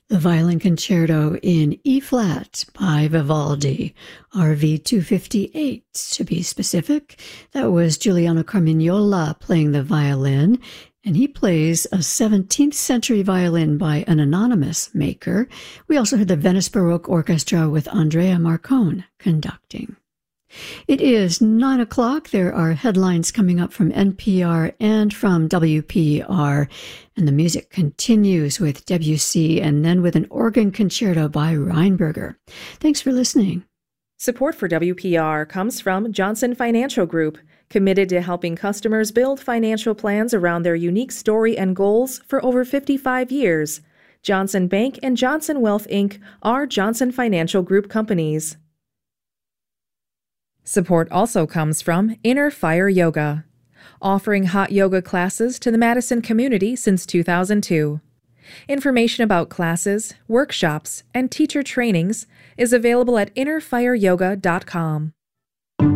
The Violin Concerto in E-flat by Vivaldi, RV 258 to be specific. That was Giuliano Carmignola playing the violin, and he plays a 17th century violin by an anonymous maker. We also heard the Venice Baroque Orchestra with Andrea Marcone conducting. It is 9 o'clock. There are headlines coming up from NPR and from WPR, and the music continues with Debussy and then with an organ concerto by Reinberger. Thanks for listening. Support for WPR comes from Johnson Financial Group, committed to helping customers build financial plans around their unique story and goals for over 55 years. Johnson Bank and Johnson Wealth, Inc. are Johnson Financial Group companies. Support also comes from Inner Fire Yoga, offering hot yoga classes to the Madison community since 2002. Information about classes, workshops, and teacher trainings is available at innerfireyoga.com.